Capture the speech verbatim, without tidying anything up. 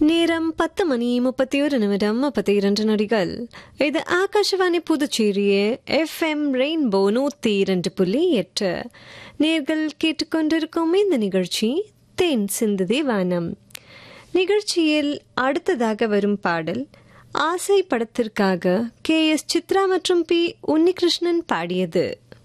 நேரம் பத்து மணி முப்பத்தி ஒரு நிமிடம் முப்பத்தி இரண்டு நொடிகள். இது ஆகாஷவாணி புதுச்சேரிய எஃப் எம் ரெயின்போ நூத்தி இரண்டு புள்ளி எட்டு. நேர்கள் கேட்டுக்கொண்டிருக்கும் இந்த நிகழ்ச்சி தேன் சிந்துதே வானம். நிகழ்ச்சியில் அடுத்ததாக வரும் பாடல் ஆசை படத்திற்காக கே எஸ் சித்ரா மற்றும் பி உன்னிகிருஷ்ணன் பாடியது.